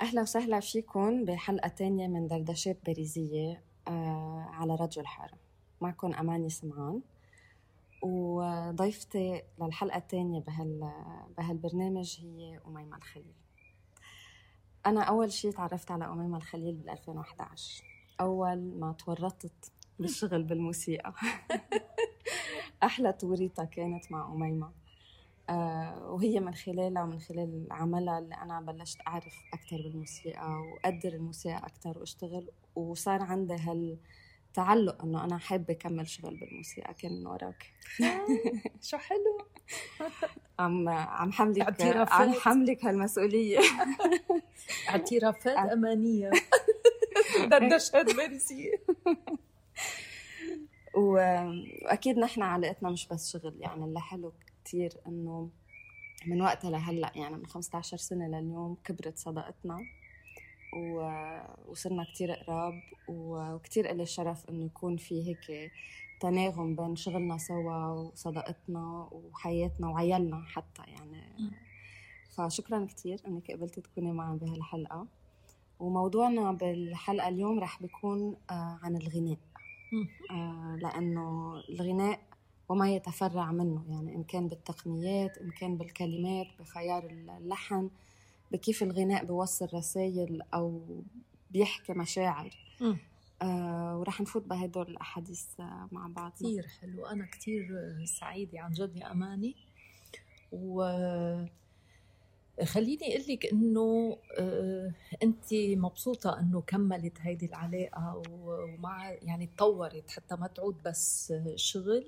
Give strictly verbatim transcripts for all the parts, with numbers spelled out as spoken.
أهلا وسهلا فيكم بحلقة تانية من دردشات باريزية آه على راديو الحارة. معكم أماني سمعان، وضيفتي للحلقة التانية بهال بهالبرنامج هي أميمة الخليل. أنا أول شيء تعرفت على أميمة الخليل بال ألفين وإحدى عشر أول ما تورطت بالشغل بالموسيقى. أحلى توريطة كانت مع أميمة، آه وهي من خلالها ومن خلال عملها اللي أنا بلشت أعرف أكتر بالموسيقى وأقدر الموسيقى أكتر وأشتغل، وصار عندي هالتعلق أنه أنا حابة أكمل شغل بالموسيقى. كان من وراك. شو حلو. عم عم حملك اعترافات. عم حملك هالمسؤولية. اعترافات أمانية. دردشات باريزية. وأكيد نحن علاقتنا مش بس شغل، يعني اللي حلو كتير أنه من وقتها لهلأ، يعني من خمسة عشر سنة لليوم كبرت صداقتنا وصرنا كتير قراب، وكتير إلي الشرف أنه يكون في هيك تناغم بين شغلنا سوا وصداقتنا وحياتنا وعيالنا حتى يعني. فشكرا كتير أنك قبلت تكوني معي بهالحلقة. وموضوعنا بالحلقة اليوم رح بيكون عن الغناء، لأنه الغناء وما يتفرع منه، يعني إن كان بالتقنيات، إن كان بالكلمات، بخيار اللحن، بكيف الغناء بيوصل رسائل أو بيحكي مشاعر. آه ورح نفوت بهدول الأحاديث مع بعض. كتير حلو. أنا كتير سعيدة عن جد يا أماني، و خليني أقول لك إنه أنت مبسوطة إنه كملت هيدي العلاقة ومع يعني تطورت حتى ما تعود بس شغل.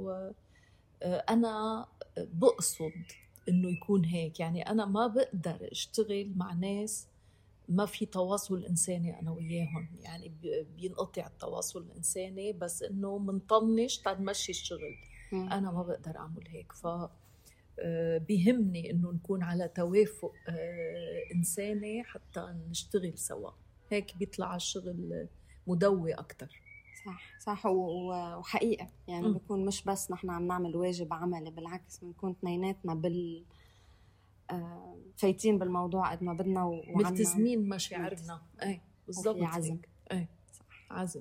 وأنا بقصد إنه يكون هيك، يعني أنا ما بقدر أشتغل مع ناس ما في تواصل إنساني أنا وياهم، يعني بينقطع التواصل الإنساني، بس إنه منطنش تنمشي الشغل. م. أنا ما بقدر أعمل هيك. ف بيهمني إنه نكون على توافق إنساني حتى نشتغل سوا، هيك بيطلع الشغل مدوي أكتر. صح صح وحقيقة يعني م. بيكون مش بس نحن عم نعمل واجب عملي، بالعكس بنكون اثنيناتنا بال فايتين بالموضوع قد ما بدنا وعنا ملتزمين مشاعرنا. اي بالضبط، عزم. اي صح، عزم.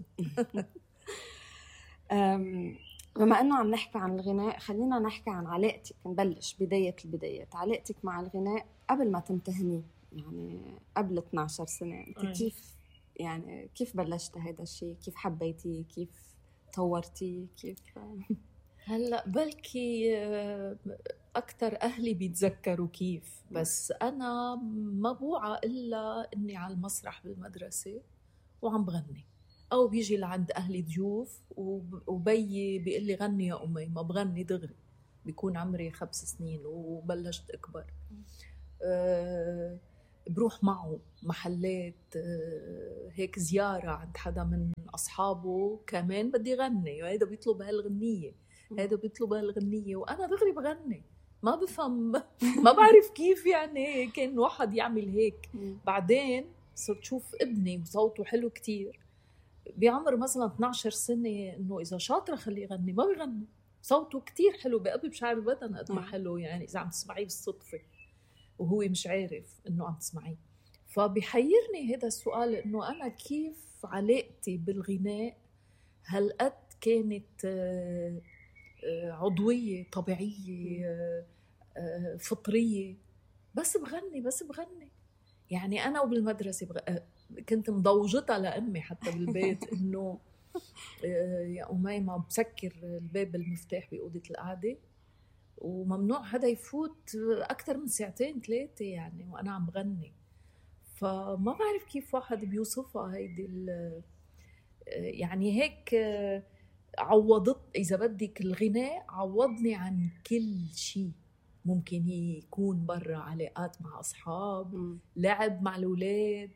بما انه عم نحكي عن الغناء، خلينا نحكي عن علاقتك. نبلش بداية البدايات، علاقتك مع الغناء قبل ما تمتهني، يعني قبل اثني عشر سنة. انت أي. كيف يعني كيف بلشت هذا الشيء؟ كيف حبيتي؟ كيف طورتي؟ كيف هلا بلكي أكتر أهلي بيتذكروا كيف، بس أنا ما بوعى إلا إني على المسرح بالمدرسة وعم بغني، أو بيجي لعند أهلي ضيوف وبيي بيقول لي غني يا أمي، ما بغني دغري، بيكون عمري خمس سنين وبلشت أكبر. أه بروح معه محلات، أه هيك زيارة عند حدا من أصحابه كمان بدي غني، وهذا بيطلب هالغنية، هذا بيطلب هالغنية، وأنا دغري بغني، ما بفهم، ما بعرف كيف يعني كان واحد يعمل هيك. بعدين صرت شوف ابني وصوته حلو كتير بعمر مثلا اثني عشر سنة، إنه إذا شاطرة خليه يغني، ما بيغني، صوته كتير حلو بقلب بشعر البدن قد ما حلو، يعني إذا عم تسمعيه بالصدفة وهو مش عارف إنه عم تسمعيه. فبيحيرني هذا السؤال، إنه أنا كيف علاقتي بالغناء هالقد كانت عضوية طبيعية فطرية، بس بغني بس بغني يعني. أنا وبالمدرسة بغ... كنت مضوجتها لأمي حتى بالبيت إنه يا أميمة بسكر الباب بالمفتاح بأوضة القعدة، وممنوع حدا يفوت أكتر من ساعتين ثلاثة يعني وأنا عم بغني. فما بعرف كيف واحد بيوصفها هيدي يعني هيك عوضت، إذا بدك الغناء عوضني عن كل شيء ممكن يكون برا، علاقات مع أصحاب، م. لعب مع الأولاد،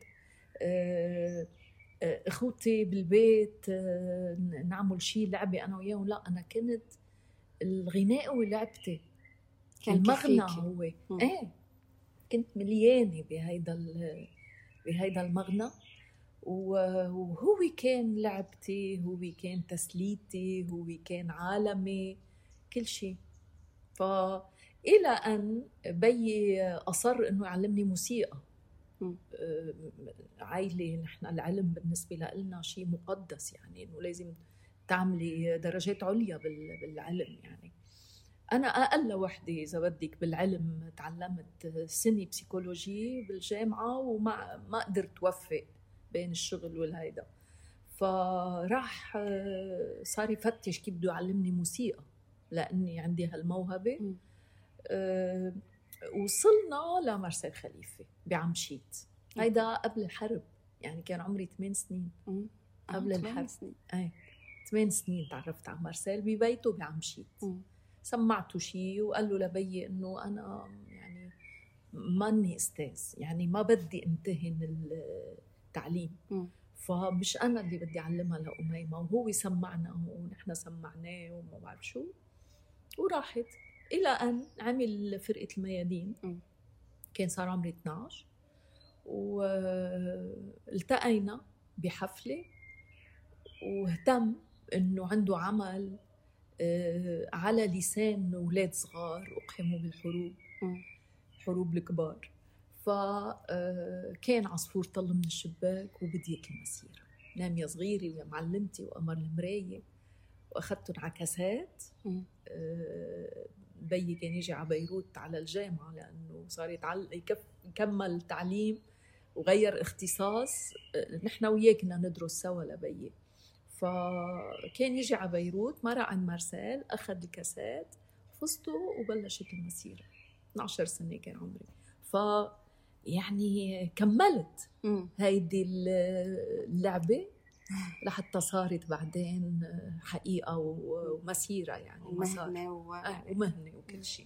اخوتي بالبيت، نعمل شيء لعبة انا وياهم. لا، انا كنت الغناء ولعبتي المغنى هو م. ايه كنت مليانه بهيدا بهيدا المغنى، وهو كان لعبتي، هو كان تسليتي، هو كان عالمي، كل شيء. فإلى أن بي أصر إنه يعلمني موسيقى، عائلة نحن العلم بالنسبة لنا شيء مقدس، يعني إنه لازم تعملي درجات عليا بالعلم. يعني أنا أقل وحدة إذا بدك بالعلم، تعلمت سنة بسيكولوجي بالجامعة وما ما قدرت وفق بين الشغل والهيدا، فراح صار يفتش كيف بده يعلمني موسيقى لأني عندي هالموهبة. أه وصلنا لمارسيل خليفة بعمشيت، هيدا قبل الحرب، يعني كان عمري ثمان سنين قبل الحرب. اي ثمان سنين تعرفت على مارسيل ببيته بعمشيت. سمعته شيء وقال له لبي انه انا يعني ماني استاذ، يعني ما بدي امتهن التعليم، فمش انا اللي بدي اعلمها لأميمة، وهو سمعنا ونحن سمعناه وما بعرف شو. وراحت الى ان عمل فرقة الميادين، كان صار عمري اثنعش، والتقينا بحفلة واهتم انه عنده عمل على لسان أولاد صغار أقحموا بالحروب، حروب الكبار. فكان عصفور طل من الشباك وبديت المسيرة، نام يا صغيري ويا معلمتي وقمر المراية، وأخذتهم على كاسات. بيي كان يجي على بيروت على الجامعة لأنه صار يتعلم يكمل تعليم وغير اختصاص، نحن وياه كنا ندرس سوا لبيي. فكان يجي على بيروت، مرق عند مارسيل، أخذ الكاسات، فزته وبلشت المسيرة. اثنعش سنة كان عمري، ف يعني كملت هيدي اللعبة لحتى صارت بعدين حقيقة ومسيرة، يعني ومهنة و... آه ومهنة وكل شيء.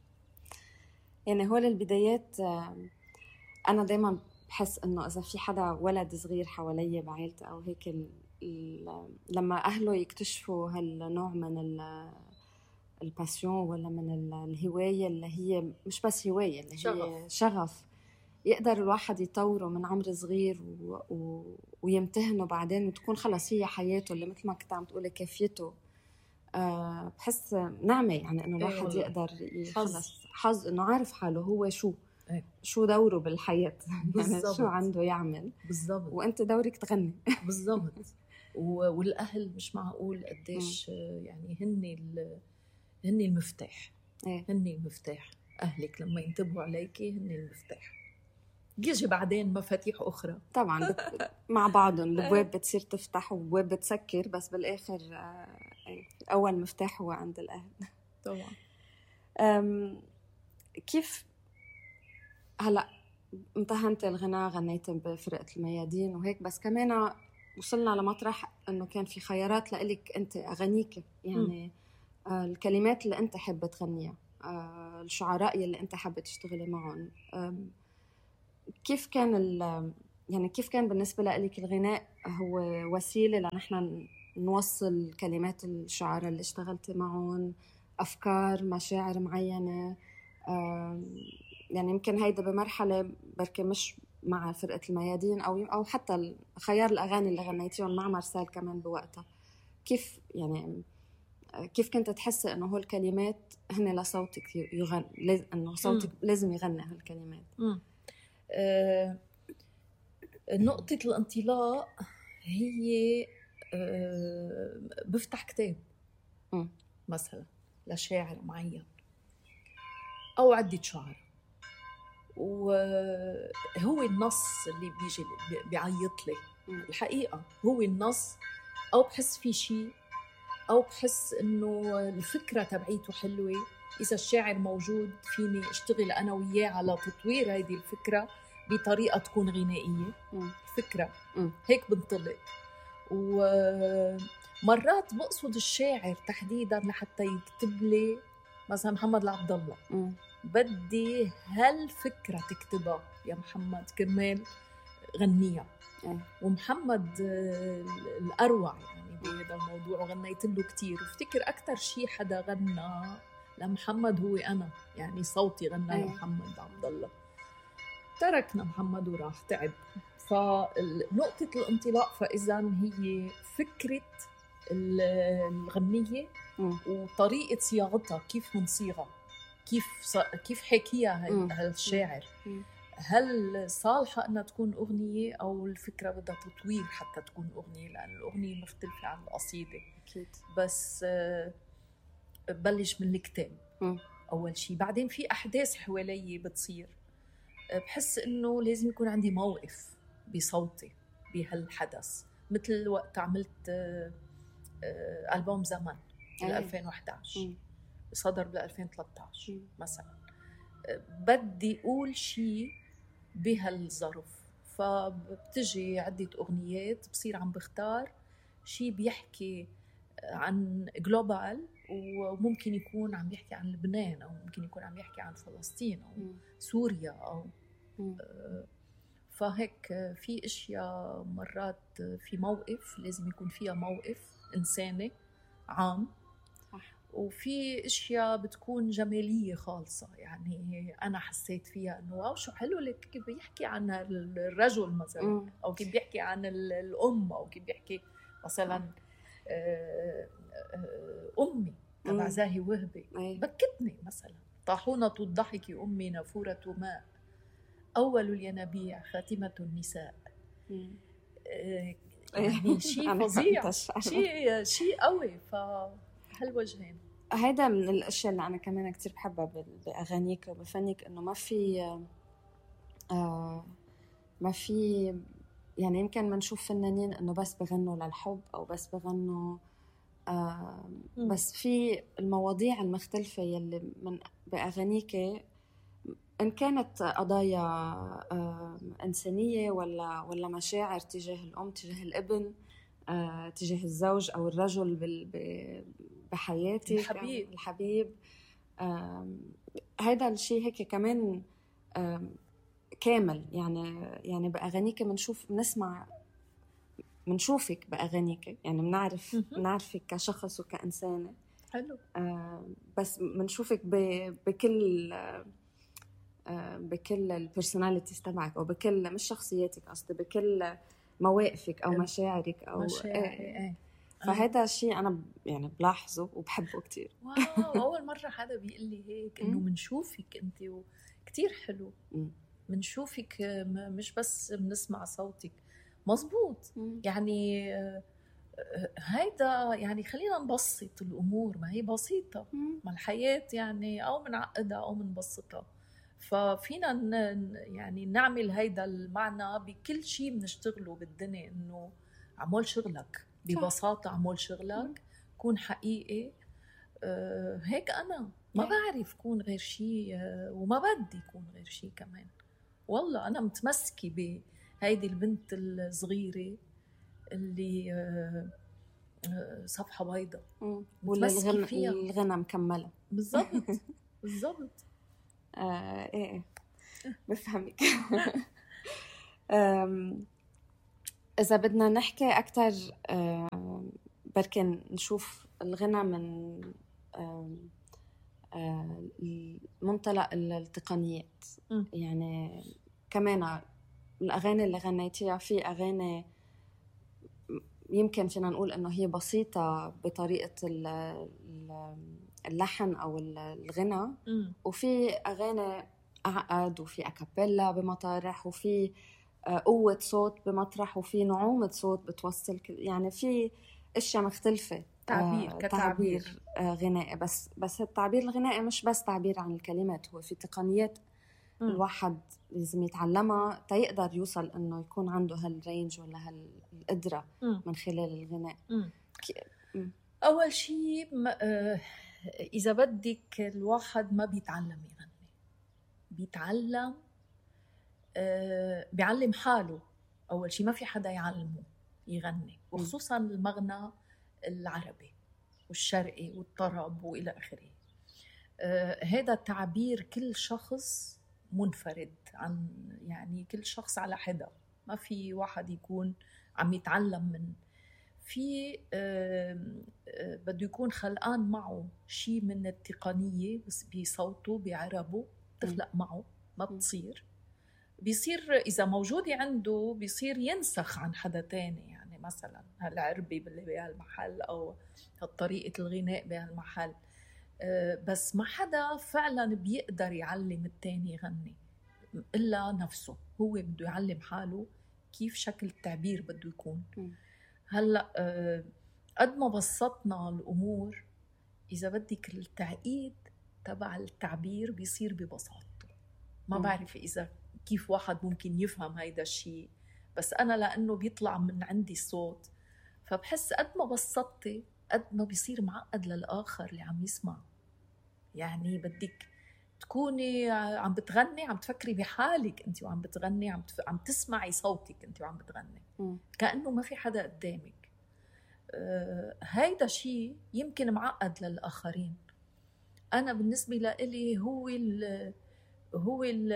يعني هول البدايات أنا دايما بحس إنه إذا في حدا ولد صغير حوالي بعائلتي أو هيك ال... لما أهله يكتشفوا هالنوع من الباسيون ولا من الهواية اللي هي مش بس هواية، اللي هي شغف, شغف يقدر الواحد يطوره من عمر صغير و... و... ويمتهنه بعدين وتكون خلص هي حياته اللي مثل ما كنت عم تقولي كافيته. أه بحس نعمة يعني إنه الواحد يقدر يخلص حظ إنه عارف حاله هو شو أيه. شو دوره بالحياة يعني شو عنده يعمل بالضبط، وأنت دورك تغني بالضبط. والأهل مش معقول قديش يعني هن هن المفتاح. ايه. هن المفتاح، أهلك لما ينتبهوا عليكي هن المفتاح. يجي بعدين مفاتيح أخرى طبعا بت... مع بعضهم البواب بتصير تفتح وبواب بتسكر، بس بالآخر أول مفتاح هو عند الأهل طبعا. أم... كيف هلأ امتهنت الغناء، غنيت بفرقة الميادين وهيك، بس كمان وصلنا لمطرح انه كان في خيارات لإلك انت اغانيك، يعني آه الكلمات اللي انت حابه تغنيها، آه الشعراء اللي انت حابه تشتغلي معهم. آه كيف كان يعني كيف كان بالنسبه لإلك الغناء هو وسيله لنحن نوصل كلمات الشعراء اللي اشتغلتي معهم، افكار مشاعر معينه؟ آه يعني يمكن هيدا بمرحله بركي مش مع فرقة الميادين أو أو حتى خيار الأغاني اللي غنيتيهم مع مارسيل كمان بوقتها، كيف يعني كيف كنت تحس إنه هو الكلمات هن لصوتك يغني، لاز إنه صوتك م. لازم يغني هالكلمات؟ آه نقطة الانطلاق هي آه بفتح كتاب م. مثلا لشاعر معين أو عدة شعر، وهو النص اللي بيجي بيعيط لي الحقيقة، هو النص، أو بحس في شيء، أو بحس إنه الفكرة تبعيته حلوة. إذا الشاعر موجود فيني اشتغل أنا وياه على تطوير هذه الفكرة بطريقة تكون غنائية. الفكرة هيك بنطلق. ومرات بقصد الشاعر تحديداً لحتى يكتب لي مثلا محمد العبد الله، بدي هالفكرة تكتبها يا محمد كرمال غنيها. أه. ومحمد الأروع يعني بهذا الموضوع، وغنيت له كتير. وافتكر أكتر شيء حدا غنى لمحمد هو أنا، يعني صوتي غنى أه. لمحمد عبد الله. تركنا محمد وراح تعب. فنقطة الانطلاق فإذا هي فكرة الغنية م. وطريقة صياغتها، كيف منصيغها، كيف ص... كيف حكيها هالشاعر، هل صالحة أنها تكون أغنية أو الفكرة بدها تطوير حتى تكون أغنية؟ لأن الأغنية مختلفة عن القصيدة. أكيد. بس بلش من الكتاب م. أول شيء، بعدين في أحداث حوالي بتصير، بحس إنه لازم يكون عندي موقف بصوتي بهالحدث. مثل وقت عملت ألبوم زمن بال ألفين وإحدى عشر صدر بال ألفين وثلاثة عشر مثلا، بدي أقول شيء بهالظرف، فبتجي عدة أغنيات بصير عم بختار شيء بيحكي عن جلوبال، وممكن يكون عم يحكي عن لبنان، أو ممكن يكون عم يحكي عن فلسطين أو م. سوريا أو آه فهيك في اشياء مرات في موقف لازم يكون فيها موقف انساني عام، وفي اشياء بتكون جماليه خالصه. يعني انا حسيت فيها انه واو شو حلو لك كيف بيحكي عن الرجل مثلا، او كيف بيحكي عن الام، او كيف بيحكي مثلا امي تبع زاهي وهبي بكتني مثلا. طاحونه الضحك امي نافوره ماء، أول الينابيع خاتمة النساء. يعني شيء فظيع، شيء شيء قوي. فهالوجهين هيدا من الأشياء اللي أنا كمان كتير بحبها بأغانيك وبفنك، إنه ما في آه ما في يعني يمكن ما نشوف فنانين إنه بس بغنوا للحب أو بس بغنوا آه بس في المواضيع المختلفة يلي من بأغانيك، إن كانت قضايا إنسانية ولا ولا مشاعر تجاه الأم، تجاه الابن، تجاه الزوج أو الرجل بحياتي الحبيب الحبيب. هذا الشيء هيك كمان كامل. يعني يعني بأغانيك بنشوف بنسمع بنشوفك بأغانيك، يعني بنعرف بنعرفك كشخص وكإنسانة. حلو. بس بنشوفك بكل بكل البرسوناليتيز تبعك، او بكل مش شخصياتك قصدي، بكل مواقفك او مشاعرك او مشاعري. ايه. فهذا الشيء انا يعني بلاحظه وبحبه كتير. واو اول مره حدا بيقول لي هيك انه بنشوفك انت وكتير حلو، بنشوفك مش بس بنسمع صوتك. مزبوط. يعني هيدا يعني خلينا نبسط الامور، ما هي بسيطه، ما الحياه يعني او منعقدها او منبسطها. ففينا يعني نعمل هيدا المعنى بكل شيء بنشتغله بالدنيا، انه عمول شغلك ببساطة، عمول شغلك كون حقيقي. أه هيك أنا ما بعرف كون غير شيء، أه وما بدي كون غير شيء كمان. والله أنا متمسكة بهيدي البنت الصغيرة اللي أه أه صفحة بيضة متمسكة فيها، الغنى مكملة. بالضبط بالضبط. آه ايه بفهمك. إذا بدنا نحكي أكتر بركن نشوف الغنى من منطلق التقنيات. م. يعني كمان الأغاني اللي غنيتيها، في أغاني يمكن فينا نقول إنه هي بسيطة بطريقة اللحن أو الغنى، م. وفي أغاني أعقد، وفي أكابيلا بمطارح، وفي قوة صوت بمطرح، وفي نعومة صوت بتوصل، يعني في أشياء مختلفة. تعبير كتعبير تعبير غنائي. بس بس التعبير الغنائي مش بس تعبير عن الكلمات، هو في تقنيات م. الواحد لازم يتعلمها تيقدر يوصل إنه يكون عنده هالرينج ولا هالقدرة م. من خلال الغناء. م. م. أول شيء آه إذا بدك الواحد ما بيتعلم يغني، بيتعلم آه بيعلم حاله. أول شيء ما في حدا يعلمه يغني، وخصوصا المغنى العربي والشرقي والطرب وإلى آخره. آه هذا التعبير كل شخص منفرد عن، يعني كل شخص على حدا، ما في واحد يكون عم يتعلم من في آه آه بده يكون خلقان معه شيء من التقنية بصوته بعربه، تخلق معه ما بتصير، بيصير إذا موجودة عنده بيصير ينسخ عن حدا تاني. يعني مثلا هالعربي اللي بهالمحل أو طريقة الغناء بهالمحل، بس ما حدا فعلا بيقدر يعلم التاني يغني. إلا نفسه، هو بده يعلم حاله كيف شكل التعبير بده يكون. هلأ أه قد ما بسطنا الأمور، إذا بدك التعقيد تبع التعبير بيصير ببساطته. ما م. بعرف إذا كيف واحد ممكن يفهم هيدا الشيء، بس أنا لأنه بيطلع من عندي الصوت، فبحس قد ما بسطتي قد ما بيصير معقد للآخر اللي عم يسمع. يعني بدك تكوني عم بتغني عم تفكري بحالك أنت وعم بتغني، عم, تف... عم تسمعي صوتك أنت وعم بتغني م. كأنه ما في حدا قدامك. أه... هيدا شيء يمكن معقد للآخرين. أنا بالنسبة لإلي هو ال هو ال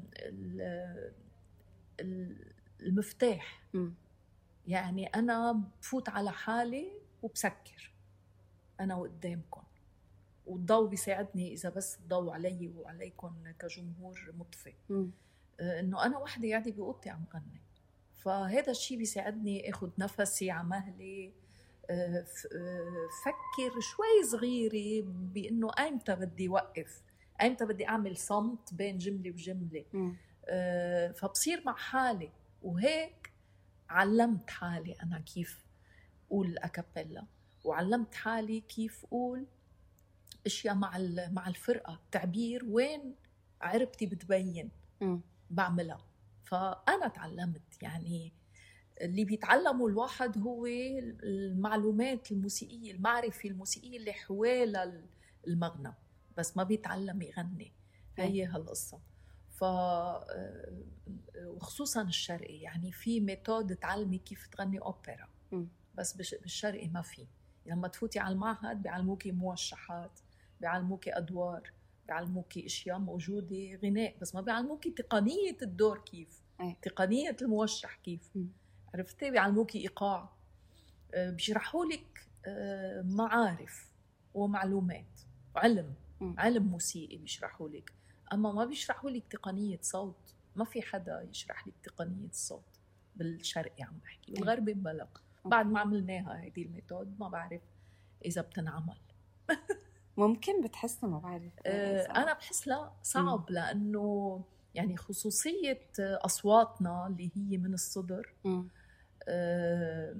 ال المفتاح. م. يعني أنا بفوت على حالي وبسكر أنا وقدامكم، والضوء بيساعدني إذا بس الضوء علي وعليكم كجمهور مطفي، م. إنه أنا وحدي قاعدة بأوضتي عم غني، فهذا الشيء بيساعدني أخذ نفسي على مهلي، فكر شوي صغيرة بأنه أيمتى بدي وقف، أيمتى بدي أعمل صمت بين جملة وجملة. أه فبصير مع حالي، وهيك علمت حالي أنا كيف أقول الأكابيلا، وعلمت حالي كيف أقول أشياء مع مع الفرقة، تعبير وين عربتي بتبين م. بعملها. فأنا تعلمت. يعني اللي بيتعلموا الواحد هو المعلومات الموسيقية، المعرفة الموسيقية اللي حوالي المغنى، بس ما بيتعلم يغني. هي هالقصة. ف وخصوصا الشرقي، يعني في ميثود تعلمي كيف تغني أوبرا، بس بالشرقي ما في. لما تفوتي على المعهد بيعلموكي موشحات، بيعلموكي أدوار، بيعلموكي أشياء موجودة غناء، بس ما بيعلموكي تقنية الدور كيف، تقنية الموشح كيف. عرفتي؟ بيعلموكي إيقاع، بيشرحوا لك معارف ومعلومات وعلم، علم موسيقي بيشرحوا لك، أما ما بيشرحوا لك تقنية صوت. ما في حدا يشرح لك تقنية الصوت بالشرقي، عم بحكي بالغربي مبلغ. بعد ما عملناها هيدي الميثود ما بعرف إذا بتنعمل. ممكن بتحسها، ما بعرف. أنا بحس لا، صعب، لأنه يعني خصوصية أصواتنا اللي هي من الصدر، أه أه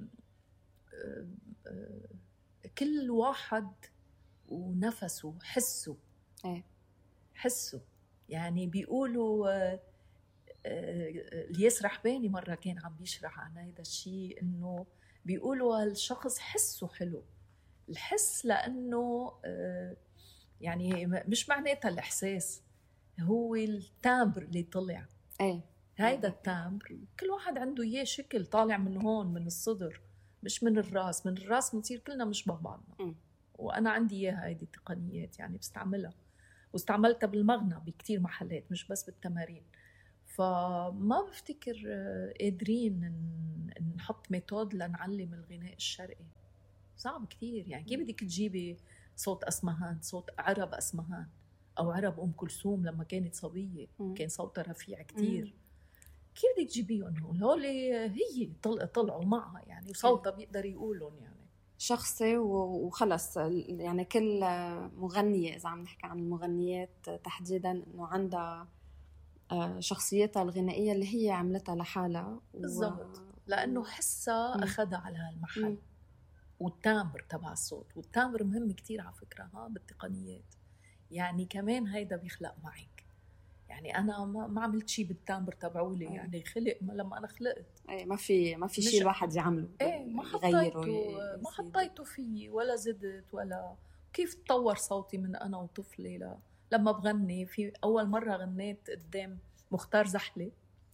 أه كل واحد ونفسه، حسه ايه حسه. يعني بيقولوا أه اللي يسرح بيني مرة كان عم بيشرح عن هذا الشيء، إنه بيقولوا الشخص حسه حلو. الحس لأنه أه يعني مش معناتها الإحساس، هو التامبر اللي طلع. ايه هيدا التامبر كل واحد عنده اياه شكل طالع من هون، من الصدر، مش من الراس. من الراس بنصير كلنا مشبه بعضنا. م. وانا عندي اياها هيدي التقنيات، يعني بستعملها واستعملتها بالمغنى بكتير محلات، مش بس بالتمارين. فما بفتكر قادرين نحط ميثود لنعلم الغناء الشرقي. صعب كتير. يعني كيف بدك تجيبي صوت أسمهان، صوت عرب أسمهان أو عرب أم كلثوم لما كانت صبية، م. كان صوتها رفيع كتير. م. كيف بدك تجيبيهم هون؟ هول هي طلعوا معها يعني، وصوتها بيقدر يقولون يعني شخصي وخلص. يعني كل مغنية، إذا عم نحكي عن المغنيات تحديداً، إنه عندها شخصيتها الغنائية اللي هي عملتها لحالها. بالضبط. و... لأنه حسها أخذها على هالمحل. م. والتامبر تبع الصوت، والتامبر مهم كتير على فكرة ها بالتقنيات. يعني كمان هيدا بيخلق معك. يعني أنا ما ما عملت شيء بالتامبر تبعولي، يعني خلق لما أنا خلقت. أي ما في ما في شيء الواحد يعمله. إيه ما حطيته ما حطيته فيه ولا زدت ولا. كيف تطور صوتي من أنا وطفلي ل... لما بغني. في أول مرة غنيت قدام مختار زحلة،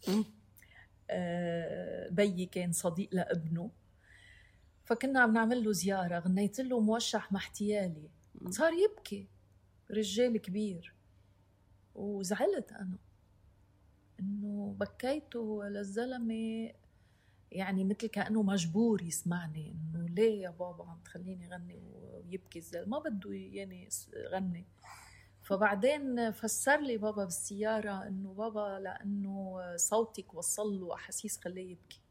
آه بيي كان صديق لابنه، فكنا عم نعمل له زيارة، غنيت له موشح محتيالي، صار يبكي، رجال كبير، وزعلت أنا إنه بكيته للزلمة، يعني مثل كأنه مجبور يسمعني، إنه ليه يا بابا عم تخليني غني ويبكي الزلمة، ما بده يعني غني. فبعدين فسر لي بابا بالسيارة إنه بابا لأنه صوتك وصل له أحاسيس خليه يبكي.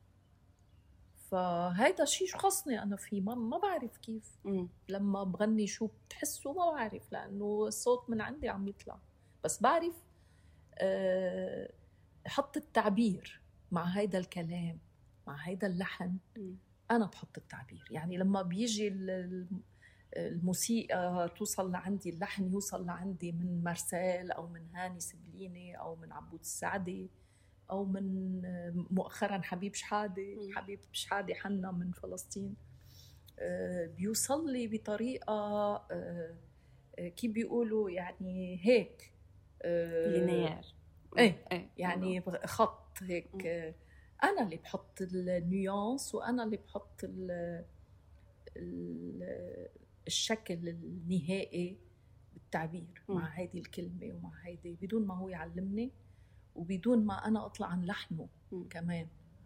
فهيدا شيء خصني أنا فيه، ما ما بعرف كيف. م. لما بغني شو بتحسوا ما بعرف، لأنه الصوت من عندي عم يطلع، بس بعرف آه بحط التعبير مع هيدا الكلام، مع هيدا اللحن. م. أنا بحط التعبير. يعني لما بيجي الموسيقى توصل لعندي، اللحن يوصل لعندي من مارسيل أو من هاني سبليني أو من عبود السعدي أو من مؤخرا حبيب شحادة م. حبيب شحادة حنا من فلسطين، بيوصل لي بطريقة كيف بيقولوا يعني هيك لينير. ايه, ايه يعني خط هيك. م. انا اللي بحط النيوانس وانا اللي بحط ال ال الشكل النهائي بالتعبير م. مع هذه الكلمه ومع هيدي، بدون ما هو يعلمني وبدون ما انا اطلع عن لحنه م. كمان.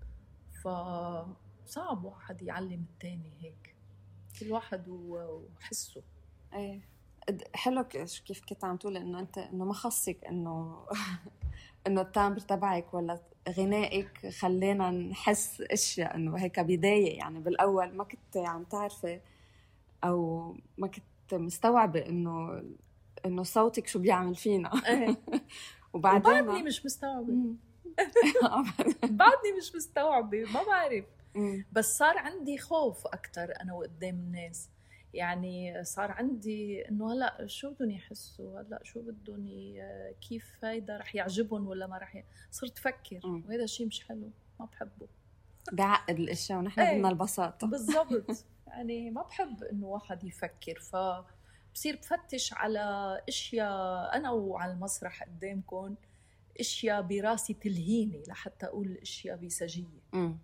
فصعب واحد يعلم الثاني هيك، كل واحد وحسه. ايه حلو كيف كنت عم تقول انه انت انه ما خصك انه انه التامبر تبعك ولا غنائك خلينا نحس اشياء، انه هيك بدايه. يعني بالاول ما كنت عم تعرفي او ما كنت مستوعبه انه انه صوتك شو بيعمل فينا. وبعدين وبعدني مش مستوعبه. بعدني مش مستوعبه، ما بعرف. بس صار عندي خوف اكثر انا وقدام الناس. يعني صار عندي انه هلا شو بدهم يحسوا، هلا شو بدهم، كيف هيدا رح يعجبهم ولا ما رح ي... صرت افكر، وهذا الشيء مش حلو، ما بحبه. بعقد الاشياء ونحن بدنا ايه البساطه. بالضبط. يعني ما بحب انه واحد يفكر، فبصير بفتش على اشياء انا وعلى المسرح قدامكم، اشياء براسي تلهيني لحتى اقول اشياء بسجيه. امم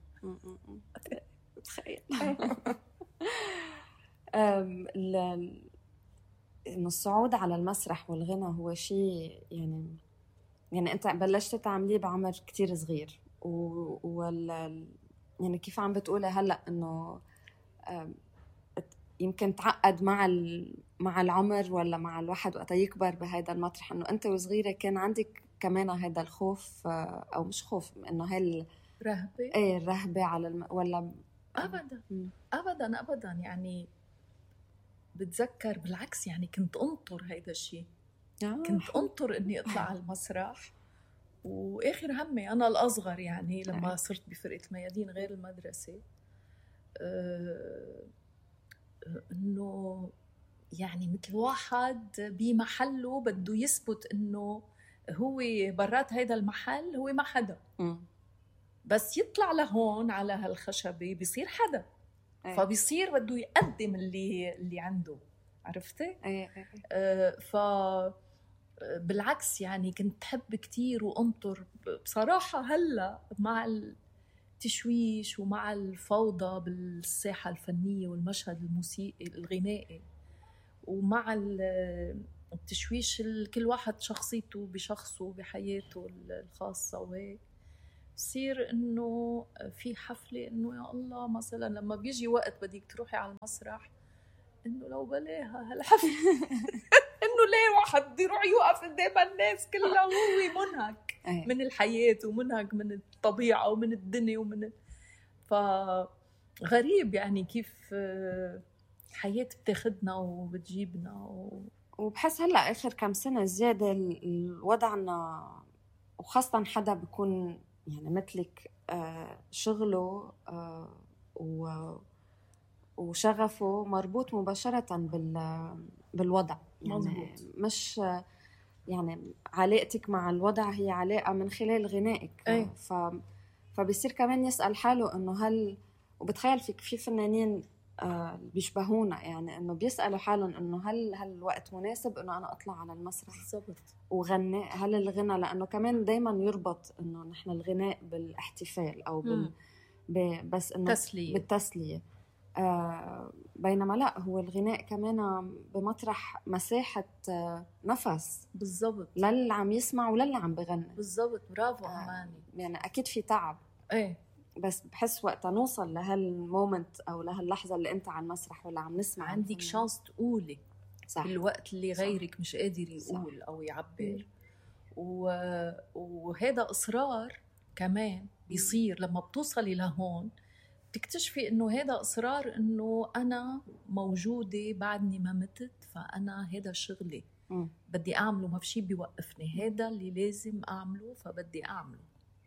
تخيل. إنه الصعود على المسرح والغنى هو شيء يعني يعني أنت بلشت تعمليه بعمر كتير صغير، وال يعني كيف عم بتقولي هلأ إنه يمكن تعقد مع مع العمر ولا مع الواحد وقت يكبر بهذا المطرح، إنه أنت وصغيرة كان عندك كمان هذا الخوف أو مش خوف، إنه هال رهبة. إيه الرهبة على الم... ولا أبدا م. أبدا أبدا. يعني بتذكر بالعكس، يعني كنت أنطر هيدا الشيء. آه. كنت أنطر إني أطلع على المسرح، وآخر همي أنا الأصغر يعني لما صرت بفرقة الميادين غير المدرسة، آه إنه يعني مثل واحد بمحله بده يثبت إنه هو برات هيدا المحل هو ما حدا، م. بس يطلع لهون على هالخشبة بيصير حدا. أي. فبيصير بده يقدم اللي اللي عنده، عرفتي؟ أي أي. آه ف بالعكس يعني كنت حب كتير وأنطر بصراحة. هلا مع التشويش ومع الفوضى بالساحة الفنية والمشهد الموسيقي الغنائي، ومع التشويش كل واحد شخصيته بشخصه بحياته الخاصة، وهيك بصير إنه في حفلة إنه يا الله مثلا لما بيجي وقت بديك تروحي على المسرح إنه لو بلاها هالحفلة إنه ليه واحد بده يروح يوقف قدام الناس كلها وهو منهك من الحياة ومنهك من الطبيعة ومن الدنيا ومن فغريب يعني كيف الحياة بتاخدنا وبتجيبنا و... وبحس هلأ آخر كم سنة زيادة الوضعنا، وخاصة حدا بيكون يعني مثلك شغله وشغفه مربوط مباشرة بالوضع، يعني مزبوط. مش يعني علاقتك مع الوضع هي علاقة من خلال غنائك. أي. ف فبيصير كمان يسأل حاله إنه هل، وبتخيل فيك في فنانين بيشبهونا يعني إنه بيسألوا حالهم إنه هل هل الوقت مناسب إنه أنا أطلع على المسرح وغني، هل الغنى، لأنه كمان دايما يربط إنه نحن الغناء بالاحتفال أو بال ب... بس إنه تسلية. بالتسلية. آه بينما لا، هو الغناء كمان بمطرح مساحة آه نفس بالضبط للي عم يسمع وللي عم بغني. بالضبط. برافو آه أماني. يعني أكيد في تعب، ايه، بس بحس وقت نوصل لهالمومنت أو لهاللحظة اللي أنت على المسرح ولا عم نسمع عندك شانس تقولي صح بالوقت اللي غيرك صح. مش قادر يقول صح. أو يعبر. و... وهذا إصرار كمان بيصير لما بتوصلي لهون، تكتشفي إنه هذا إصرار إنه أنا موجودة بعدني ما متت، فأنا هذا شغلي م. بدي أعمله، ما في شيء بيوقفني، هذا اللي لازم أعمله فبدي أعمله.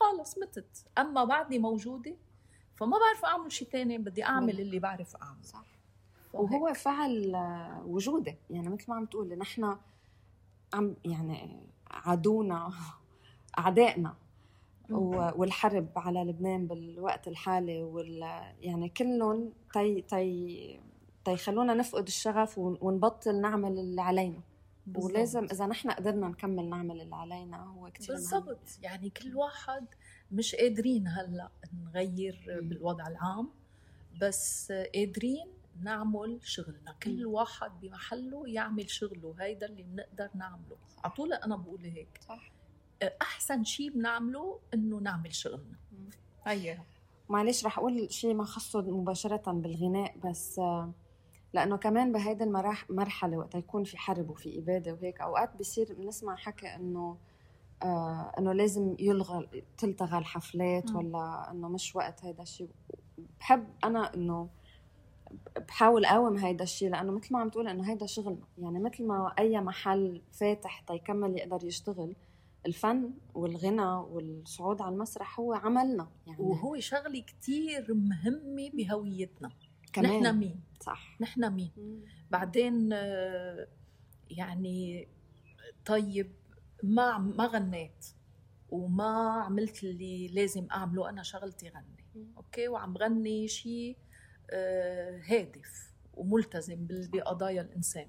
خالص متت. اما بعدني موجوده فما بعرف اعمل شيء تاني، بدي اعمل اللي بعرف اعمله. صح. وهو فعل وجوده، يعني مثل ما عم تقولي نحن عم يعني عدونا اعدائنا والحرب على لبنان بالوقت الحالي وال يعني كلهم تي تي تيخلونا نفقد الشغف ونبطل نعمل اللي علينا. بالزبط. ولازم اذا نحن قدرنا نكمل نعمل اللي علينا هو كتير بالضبط. يعني كل واحد مش قادرين هلا نغير م. بالوضع العام، بس قادرين نعمل شغلنا. كل واحد بمحله يعمل شغله، هيدا اللي بنقدر نعمله. عطولة أنا بقول هيك. صح. أحسن شيء بنعمله إنه نعمل شغلنا. هيا معلش رح أقول شيء ما خصه مباشرة بالغناء، بس لأنه كمان بهيدا المرحلة وقت يكون في حرب وفي إبادة وهيك أوقات بيصير بنسمع حكي إنه آه إنه لازم يلغى تلتغى الحفلات م. ولا إنه مش وقت هيدا الشيء. بحب أنا إنه بحاول أقاوم هيدا الشيء، لأنه مثل ما عم تقول إنه هيدا شغلنا. يعني مثل ما أي محل فاتح تيكمل يقدر يشتغل، الفن والغنى والصعود على المسرح هو عملنا يعني، وهو شغلي كتير مهمة بهويتنا. نحن مين؟ صح. نحن مين؟ مم. بعدين يعني طيب ما ما غنيت وما عملت اللي لازم أعمله، أنا شغلتي غني. مم. أوكي، وعم غني شيء هادف وملتزم بقضايا الإنسان.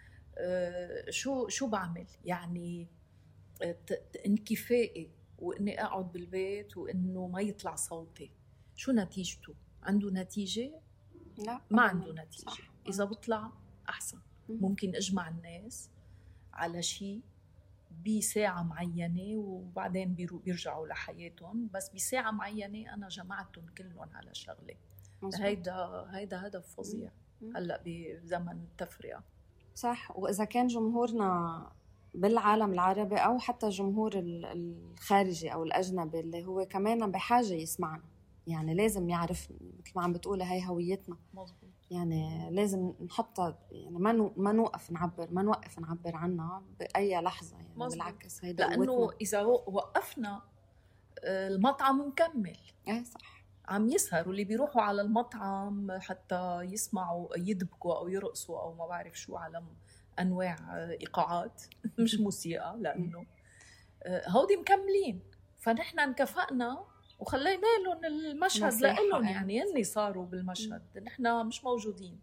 شو شو بعمل؟ يعني انكفائي وإني أقعد بالبيت وإنه ما يطلع صوتي، شو نتيجته؟ عنده نتيجة؟ لا، ما عنده نتيجة. صح. إذا بطلع أحسن. ممكن أجمع الناس على شيء بساعة معينة وبعدين بيرجعوا لحياتهم، بس بساعة معينة أنا جمعتهم كلهم على شغلة. هيدا هيدا هدف فظيع هلا بزمن التفرقة. صح. وإذا كان جمهورنا بالعالم العربي أو حتى جمهور الخارجي أو الأجنبي اللي هو كمان بحاجة يسمعنا، يعني لازم يعرف مثل ما عم بتقولي هاي هويتنا. مظبوط. يعني لازم نحطها، يعني ما نو ما نوقف نعبر ما نوقف نعبر عنها بأي لحظة يعني. مظبوط. بالعكس هيدا لأنه قوتنا. إذا وقفنا المطعم مكمل. إيه صح. عم يسهروا اللي بيروحوا على المطعم حتى يسمعوا يدبكوا أو يرقصوا أو ما بعرف شو على أنواع إيقاعات مش موسيقى، لأنه هودي مكملين. فنحن انكفأنا وخلينا لهم المشهد لهم، يعني هني صاروا بالمشهد، نحن مش موجودين.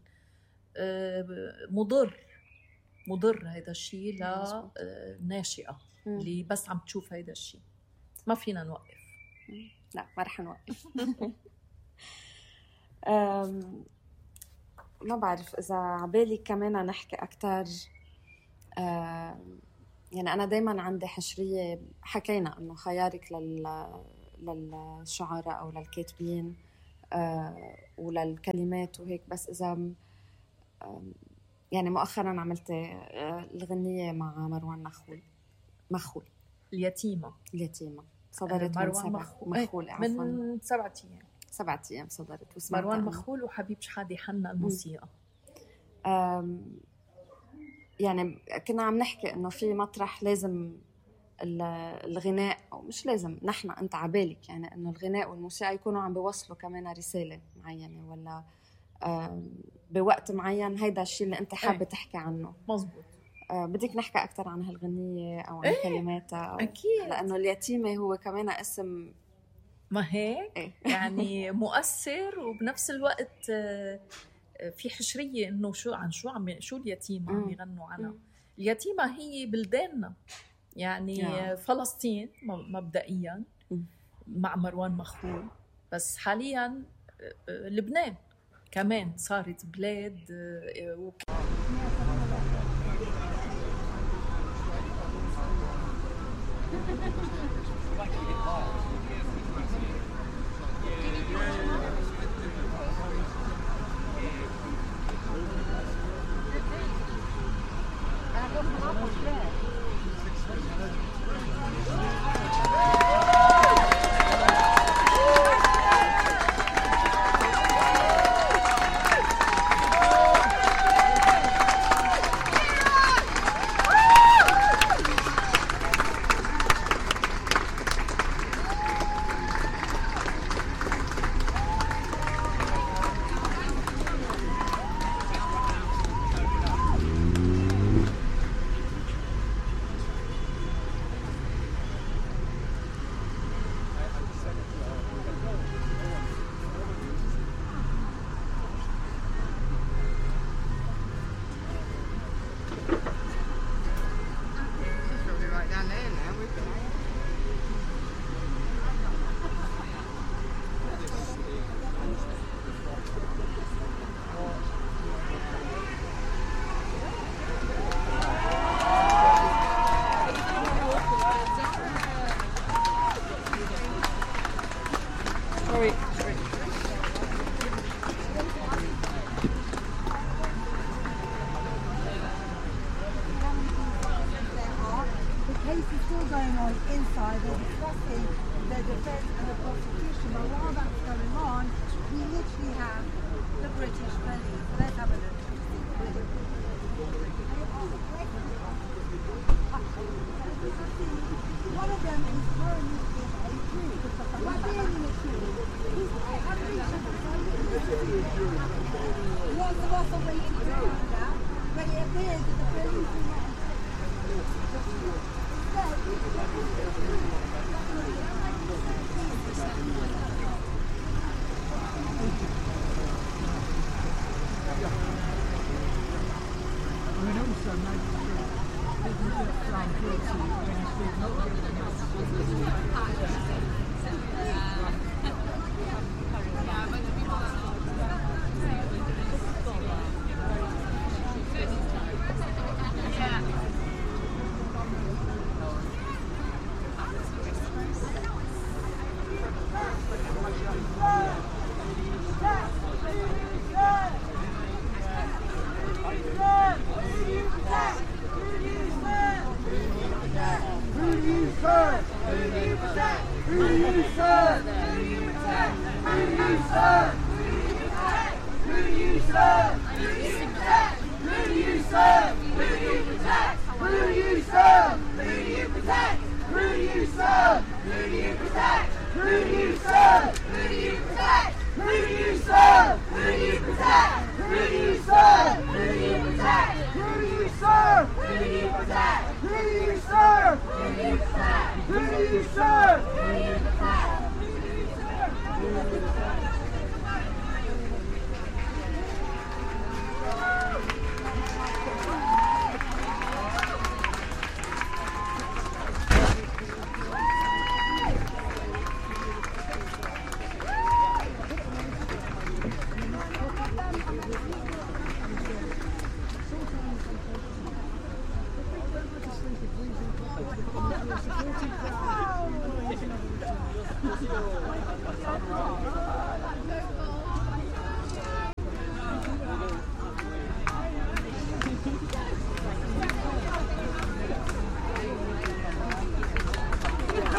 مضر مضر هيدا الشيء للناشئة اللي بس عم تشوف هيدا الشيء. ما فينا نوقف. لا ما رح نوقف. ما بعرف إذا عبالي كمان نحكي أكتر. يعني أنا دايماً عندي حشرية، حكينا إنه خيارك لل للشعراء أو للكاتبين وللكلمات وهيك. بس إذا يعني مؤخراً عملت الغنية مع مروان مخول مخول اليتيمة اليتيمة صدرت من سبع مخول من سبعة أيام سبعة أيام صدرت. مروان مخول وحبيب شحادة حنا الموسيقى. يعني كنا عم نحكي إنه في مطرح لازم الغناء، أو مش لازم، نحن أنت عبالك يعني إنه الغناء والموسيقى يكونوا عم بيوصلوا كمان رسالة معينة ولا بوقت معين. هيدا الشيء اللي أنت حابة تحكي عنه. مزبوط. بدك نحكي أكتر عن هالغنية أو عن ايه؟ كلماتها. أكيد. لأنه اليتيمة هو كمان اسم ما هيك ايه؟ يعني مؤثر وبنفس الوقت في حشرية إنه شو عن شو عم شو اليتيمة عم يغنوا عنها. اليتيمة هي بلداننا يعني يا. فلسطين مبدئيا مع مروان مخول، بس حاليا لبنان كمان صارت بلاد. شوي شوي. The case is still going on inside. They're discussing the defence and the prosecution. But while that's going on, we literally have the British police. Let's have a look. One of them is currently in a queue. What being in a queue? Lots of us are waiting to do that, but it appears that the police will not.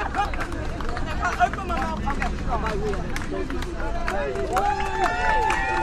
Open my mouth. Okay.